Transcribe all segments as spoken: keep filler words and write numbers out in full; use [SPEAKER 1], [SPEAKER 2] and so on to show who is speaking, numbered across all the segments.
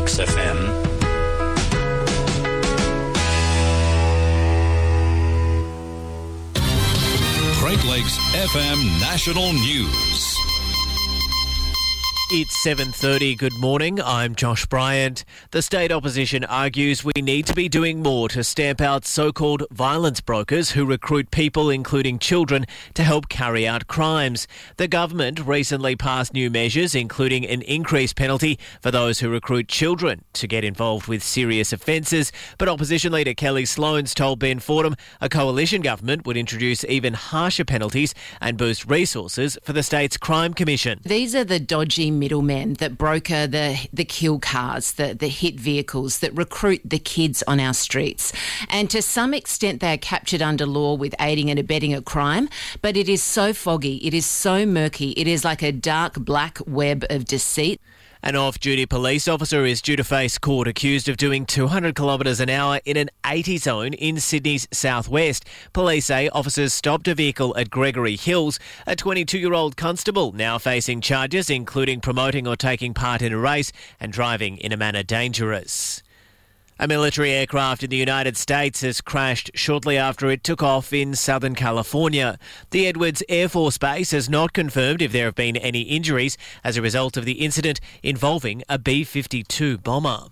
[SPEAKER 1] Lakes F M.
[SPEAKER 2] Great Lakes F M National News.
[SPEAKER 3] It's seven thirty. Good morning. I'm Josh Bryant. The state opposition argues we need to be doing more to stamp out so-called violence brokers who recruit people, including children, to help carry out crimes. The government recently passed new measures, including an increased penalty for those who recruit children to get involved with serious offences. But opposition leader Kelly Sloans told Ben Fordham a coalition government would introduce even harsher penalties and boost resources for the state's crime commission.
[SPEAKER 4] These are the dodgy middlemen that broker the the kill cars, the, the hit vehicles, that recruit the kids on our streets. And to some extent they are captured under law with aiding and abetting a crime, but it is so foggy, it is so murky, it is like a dark black web of deceit.
[SPEAKER 3] An off-duty police officer is due to face court accused of doing two hundred kilometres an hour in an eighty zone in Sydney's southwest. Police say officers stopped a vehicle at Gregory Hills. A twenty-two-year-old constable now facing charges including promoting or taking part in a race and driving in a manner dangerous. A military aircraft in the United States has crashed shortly after it took off in Southern California. The Edwards Air Force Base has not confirmed if there have been any injuries as a result of the incident involving a B fifty-two bomber.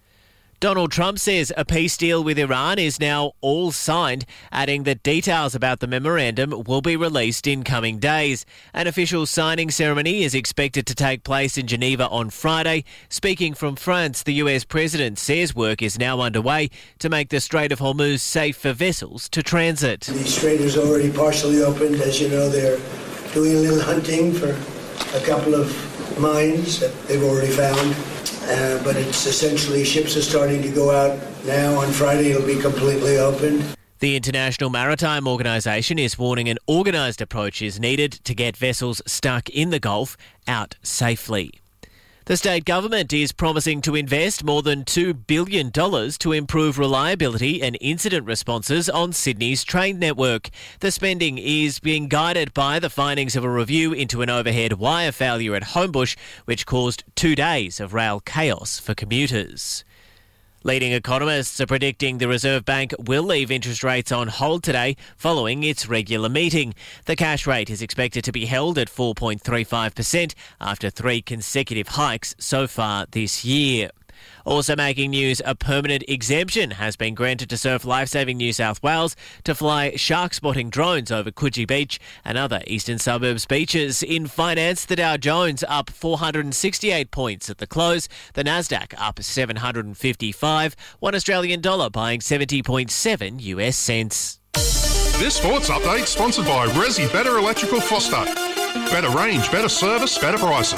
[SPEAKER 3] Donald Trump says a peace deal with Iran is now all signed, adding that details about the memorandum will be released in coming days. An official signing ceremony is expected to take place in Geneva on Friday. Speaking from France, the U S president says work is now underway to make the Strait of Hormuz safe for vessels to transit.
[SPEAKER 5] The strait is already partially opened. As you know, they're doing a little hunting for a couple of mines that they've already found. Uh, but it's essentially ships are starting to go out now. On Friday, it'll be completely open.
[SPEAKER 3] The International Maritime Organisation is warning an organised approach is needed to get vessels stuck in the Gulf out safely. The state government is promising to invest more than two billion dollars to improve reliability and incident responses on Sydney's train network. The spending is being guided by the findings of a review into an overhead wire failure at Homebush, which caused two days of rail chaos for commuters. Leading economists are predicting the Reserve Bank will leave interest rates on hold today following its regular meeting. The cash rate is expected to be held at four point three five percent after three consecutive hikes so far this year. Also making news, a permanent exemption has been granted to Surf Lifesaving New South Wales to fly shark spotting drones over Coogee Beach and other eastern suburbs beaches. In finance, the Dow Jones up four hundred sixty-eight points at the close, the Nasdaq up seven hundred fifty-five, one Australian dollar buying seventy point seven U S cents.
[SPEAKER 6] This sports update sponsored by Resi Better Electrical Foster. Better range, better service, better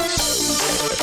[SPEAKER 6] prices.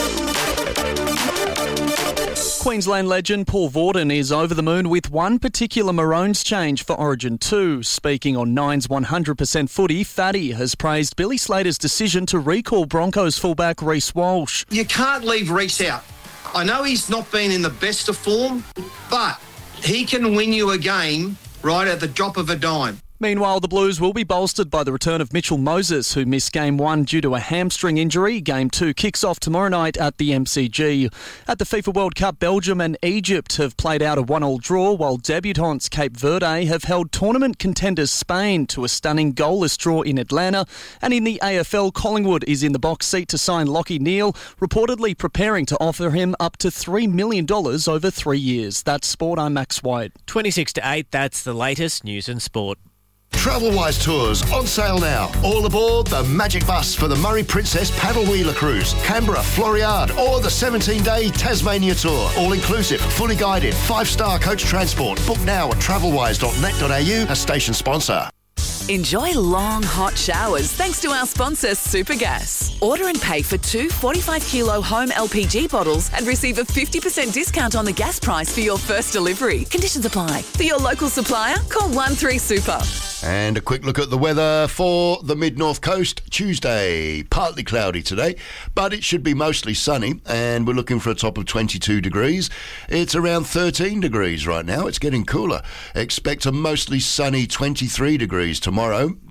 [SPEAKER 7] Queensland legend Paul Vorden is over the moon with one particular Maroons change for Origin two. Speaking on Nine's one hundred percent footy, Fatty has praised Billy Slater's decision to recall Broncos fullback Reece Walsh.
[SPEAKER 8] You can't leave Reece out. I know he's not been in the best of form, but he can win you a game right at the drop of a dime.
[SPEAKER 7] Meanwhile, the Blues will be bolstered by the return of Mitchell Moses, who missed Game one due to a hamstring injury. Game two kicks off tomorrow night at the M C G. At the FIFA World Cup, Belgium and Egypt have played out a one-all draw, while debutantes Cape Verde have held tournament contenders Spain to a stunning goalless draw in Atlanta. And in the A F L, Collingwood is in the box seat to sign Lachie Neale, reportedly preparing to offer him up to three million dollars over three years. That's Sport, I'm Max White.
[SPEAKER 3] twenty-six to eight, that's the latest news and sport.
[SPEAKER 9] Travelwise Tours on sale now. All aboard the Magic Bus for the Murray Princess Paddle Wheeler Cruise, Canberra, Floriade, or the seventeen-day Tasmania Tour. All inclusive, fully guided, five-star coach transport. Book now at travelwise dot net dot a u, a station sponsor.
[SPEAKER 10] Enjoy long, hot showers thanks to our sponsor, Supergas. Order and pay for two forty-five kilo home L P G bottles and receive a fifty percent discount on the gas price for your first delivery. Conditions apply. For your local supplier, call one three super.
[SPEAKER 9] And a quick look at the weather for the mid-north coast. Tuesday, partly cloudy today, but it should be mostly sunny, and we're looking for a top of twenty-two degrees. It's around thirteen degrees right now. It's getting cooler. Expect a mostly sunny twenty-three degrees tomorrow.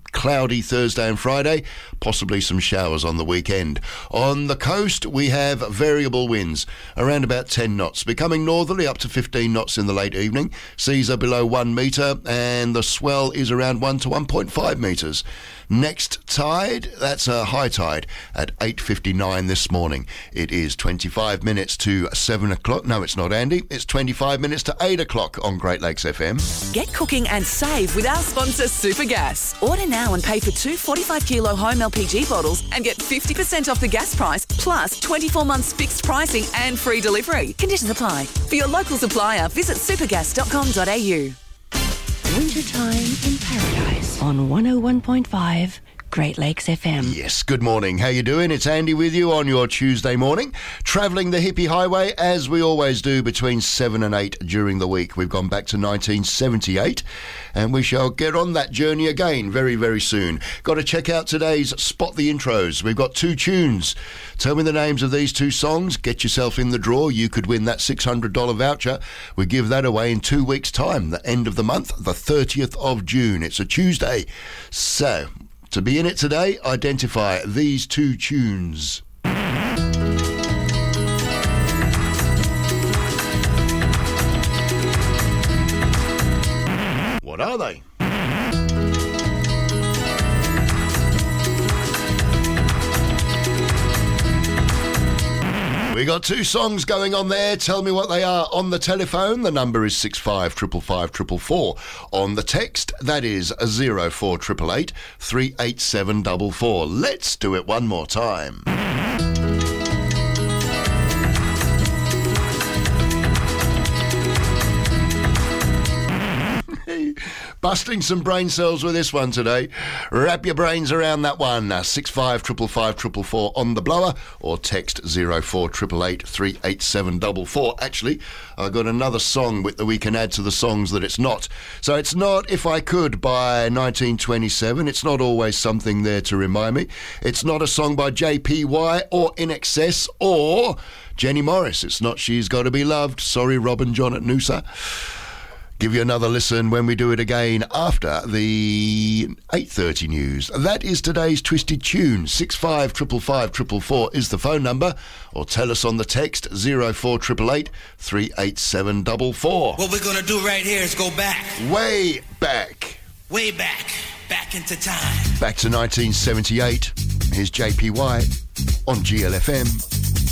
[SPEAKER 9] cloudy Thursday and Friday, possibly some showers on the weekend. On the coast, we have variable winds, around about ten knots, becoming northerly up to fifteen knots in the late evening. Seas are below one metre, and the swell is around one to one point five metres. Next tide, that's a high tide at eight fifty-nine this morning. It is twenty-five minutes to seven o'clock. No, it's not, Andy. It's twenty-five minutes to eight o'clock on Great Lakes F M.
[SPEAKER 10] Get cooking and save with our sponsor Supergas. Order now and pay for two forty-five kilo home L P G bottles and get fifty percent off the gas price, plus twenty-four months fixed pricing and free delivery. Conditions apply. For your local supplier, visit supergas dot com dot a u.
[SPEAKER 1] Wintertime in Paradise on one oh one point five Great Lakes F M.
[SPEAKER 9] Yes, good morning. How you doing? It's Andy with you on your Tuesday morning, travelling the hippie highway as we always do between seven and eight during the week. We've gone back to nineteen seventy-eight and we shall get on that journey again very, very soon. Got to check out today's Spot the Intros. We've got two tunes. Tell me the names of these two songs. Get yourself in the draw. You could win that six hundred dollars voucher. We give that away in two weeks' time, the end of the month, the thirtieth of June. It's a Tuesday. So, to be in it today, identify these two tunes. What are they? We got two songs going on there. Tell me what they are on the telephone. The number is six five five five five four four. On the text, that is zero four eight eight eight, three eight seven four four. Let's do it one more time. Busting some brain cells with this one today. Wrap your brains around that one. Uh, six five five five five four four on the blower, or text zero four eight eight eight, three eight seven four four. Actually, I've got another song that we can add to the songs that it's not. So it's not If I Could by nineteen twenty-seven. It's not Always Something There to Remind Me. It's not a song by J P Y or In Excess or Jenny Morris. It's not She's Gotta Be Loved. Sorry, Robin John at Noosa. Give you another listen when we do it again after the eight thirty news. That is today's Twisted Tune. six five five five five four four is the phone number, or tell us on the text zero four eight eight eight, three eight seven four four.
[SPEAKER 11] What we're going to do right here is go back.
[SPEAKER 9] Way back.
[SPEAKER 11] Way back. Back into time.
[SPEAKER 9] Back to nineteen seventy-eight. Here's J P Y on G L F M.